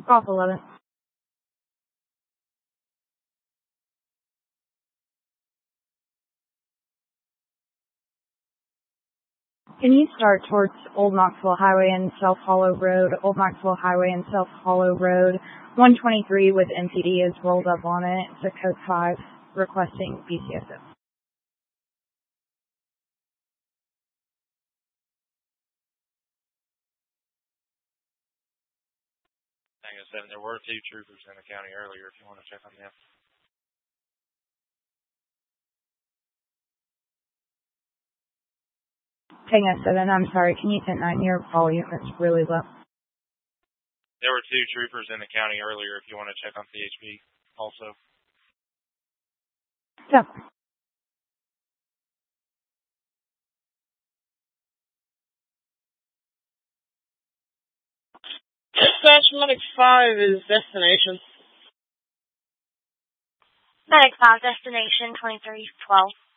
Golf 11. Can you start towards Old Knoxville Highway and South Hollow Road? Old Knoxville Highway and South Hollow Road. 123 with MPD is rolled up on it. It's a code 5 requesting BCSF. Tango 7, there were 2 troopers in the county earlier if you want to check on them. Tango 7, I'm sorry, can you hit 9? Your volume is really low. There were 2 troopers in the county earlier if you want to check on PHP also. Yeah. Dispatch, Medic 5 is destination. Medic 5, destination 2312.